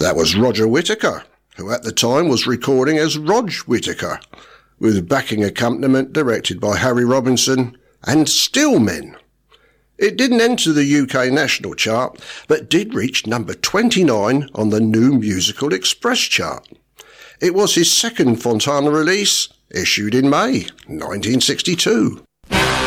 That was Roger Whittaker, who at the time was recording as Rog Whittaker, with backing accompaniment directed by Harry Robinson and Stillmen. It didn't enter the UK national chart, but did reach number 29 on the New Musical Express chart. It was his second Fontana release, issued in May 1962.